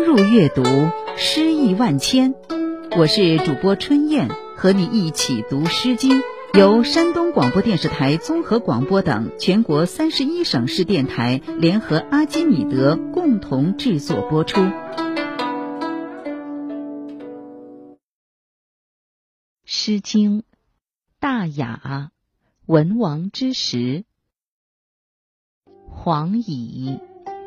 入阅读，诗意万千。我是主播春燕，和你一起读《诗经》，由山东广播电视台综合广播等全国31省市电台联合阿基米德共同制作播出。 诗经，大雅，文王之时。黄乙。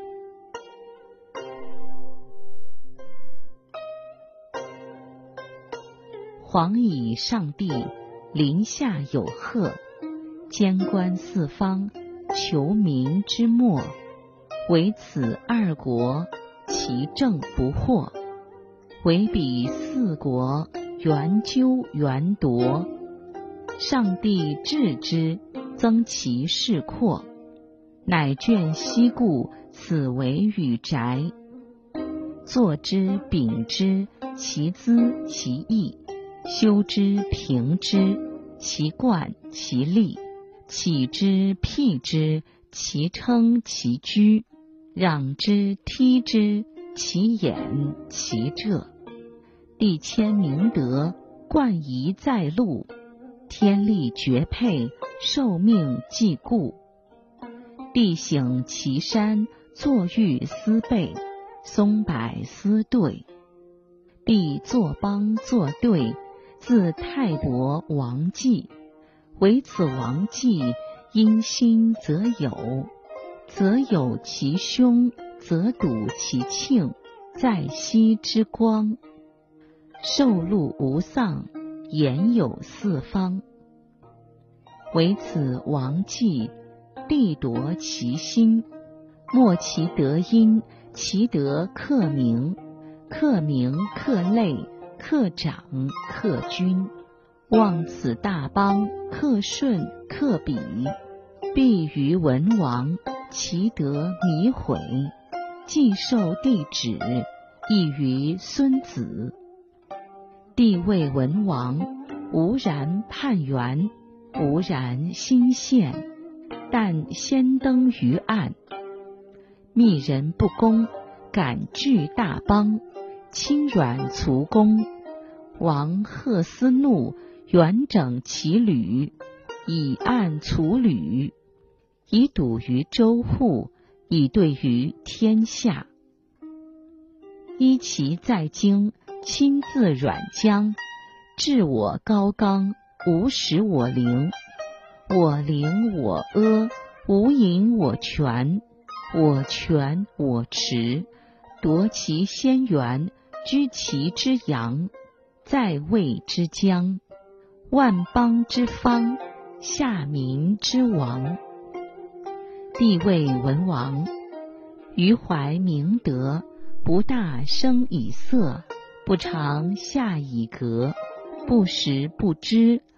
黄乙上帝，临下有贺，监观四方，求民之末。唯此二国，其政不惑。唯彼四国，圆纠圆夺。上帝治之，增其势阔。乃眷西顾，此为宇宅。坐之秉之，其资其义。修之平之，其冠其利。起之辟之，其称其居。攘之梯之，其衍其仄。地谦明德，冠仪在禄。天力绝配，受命既固。地省其山，坐玉思贝，松柏思对。地作邦作对，自泰伯王季。唯此王季，因心则有，则有其兄，则睹其庆，在西之光。受禄无丧，言有四方。唯此王季，地夺其心。莫其德音，其德克明。克明克类，克长克君。望此大邦，克顺克比。必于文王，其德弥毁。既受帝旨，亦于孙子。帝谓文王，无然叛元，无然心献，但先登于岸。密人不公，敢据大邦，轻软卒公。王贺思怒，远整其旅，以岸卒旅，以堵于周户，以对于天下。依其在京，亲自阮江，治我高冈，无使我陵。我陵我阿，无隐我权。我权我持，夺其先源，居其之阳，在魏之疆。万邦之方，下民之王。帝谓文王，余怀明德，不大生以色，不长下以革，不时不知，